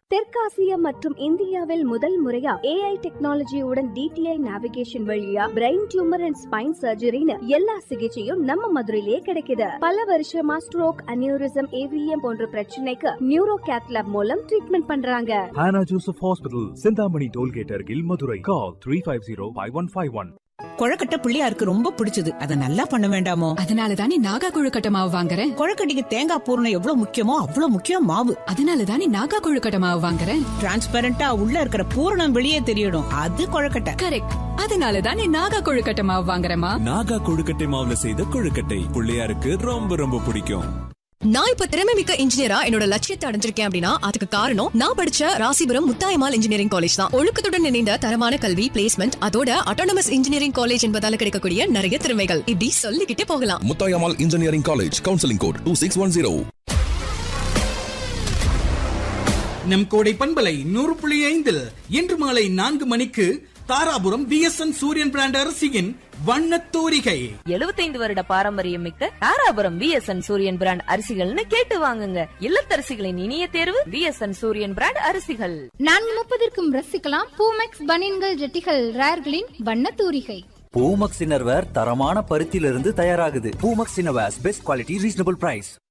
தெற்காசியா மற்றும் இந்தியாவில் முதல் முறையா AI டெக்னாலஜியுடன் DTI நேவிகேஷன் வழியா பிரெயின் டியூமர் அண்ட் ஸ்பைன் சர்ஜரின்னு எல்லா சிகிச்சையும் நம்ம மதுரையிலே கிடைக்குது. பல வருஷமா ஸ்ட்ரோக், அனியூரிசம், AVM போன்ற பிரச்சனைக்கு நியூரோ கேத்லாப் மூலம் ட்ரீட்மெண்ட் பண்றாங்க. Hannah Joseph Hospital, Sindhamani Tollgate அருகில் மதுரை. Call 350-5151. கொழக்கட்டை பிள்ளையாருக்கு ரொம்ப பிடிச்சது. அத நல்லா பண்ண வேண்டாமோ? அதனால தானே நாகா கொழுக்கட்டை மாவு வாங்குறேன். கொழக்கட்டைக்கு தேங்காய் பூரணம் எவ்வளவு முக்கியமோ அவ்வளவு முக்கியம் மாவு. அதனால தானே நாகா கொழுக்கட்டை மாவு வாங்குறேன். டிரான்ஸ்பரண்டா உள்ள இருக்கிற பூரணம் வெளியே தெரியணும். அது கொழக்கட்டை. கரெக்ட். அதனால தானே நாகா கொழுக்கட்டை மாவு வாங்குறேமா. நாகா கொழுக்கட்டை மாவுல செய்த கொழுக்கட்டை பிள்ளையாருக்கு ரொம்ப ரொம்ப பிடிக்கும். நான் இப்ப திறமை மிக்க இன்ஜினியரா என்னோட லட்சியத்தை அடைஞ்சிருக்கேன் அப்படின்னா அதுக்கு காரணம் நான் படிச்ச ராசிபுரம் முத்தாயம்மாள் இன்ஜினியரிங் காலேஜ் தான். ஒழுக்கத்துடன் இணைந்த தரமான கல்வி, பிளேஸ்மெண்ட், அதோட அட்டானமஸ் இன்ஜினியரிங் காலேஜ் என்பதால கிடைக்கக்கூடிய நிறைய திறமைகள் இப்படி சொல்லிக்கிட்டே போகலாம். Muthayammal engineering college, counselling code 2610. நம் கோடை பண்பலை 100.5 இன்று மாலை 4 மணிக்கு தாராபுரம் BSN சூரியன் பிராண்ட் அரிசியின் வண்ணத்தூரிகை. 75 வருட பாரம்பரியம் மிக்க தாராபுரம் BSN சூரியன் பிராண்ட் அரிசிகள்னு கேட்டு வாங்குங்க. இல்லத்தரசிகளின் இனிய தேர்வு BSN சூரியன் பிராண்ட் அரிசிகள். 4:30 ரசிக்கலாம் பூமெக்ஸ் பனியன்கள், ஜெட்டிகள், ரேர்களின் வண்ணத்தூரிகை. பூமெக்ஸ் இன்னர்வேர் தரமான பருத்தியிலிருந்து தயாராகுது. Boomex innerwears best quality, reasonable price.